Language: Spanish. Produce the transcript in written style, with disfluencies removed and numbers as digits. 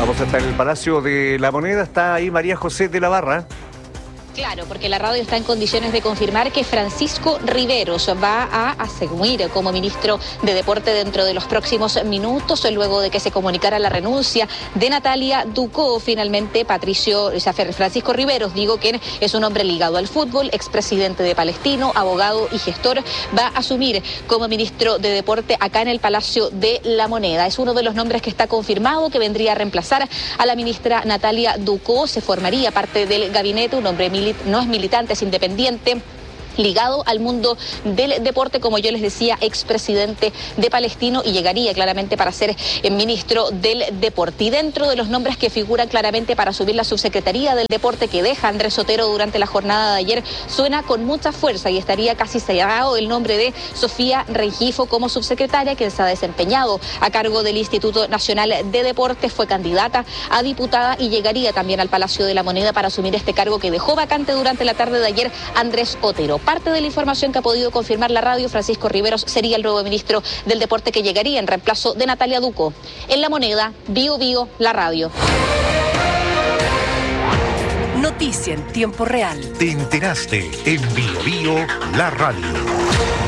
Vamos hasta el Palacio de la Moneda, está ahí María José de la Barra. Claro, porque la radio está en condiciones de confirmar que Francisco Riveros va a asumir como ministro de Deporte dentro de los próximos minutos, luego de que se comunicara la renuncia de Natalia Ducó. Finalmente, Francisco Riveros, quien es un hombre ligado al fútbol, expresidente de Palestino, abogado y gestor, va a asumir como ministro de Deporte acá en el Palacio de la Moneda. Es uno de los nombres que está confirmado, que vendría a reemplazar a la ministra Natalia Ducó. Se formaría parte del gabinete un hombre no es militante, es independiente, ligado al mundo del deporte, como yo les decía, expresidente de Palestino, y llegaría claramente para ser ministro del deporte. Y dentro de los nombres que figuran claramente para subir la subsecretaría del deporte que deja Andrés Otero durante la jornada de ayer, suena con mucha fuerza y estaría casi sellado el nombre de Sofía Rengifo como subsecretaria, quien se ha desempeñado a cargo del Instituto Nacional de Deportes, fue candidata a diputada y llegaría también al Palacio de la Moneda para asumir este cargo que dejó vacante durante la tarde de ayer Andrés Otero. Parte de la información que ha podido confirmar la radio, Francisco Riveros sería el nuevo ministro del Deporte que llegaría en reemplazo de Natalia Ducó. En La Moneda, Bio Bio, la radio. Noticia en tiempo real. Te enteraste en Bio Bio, la radio.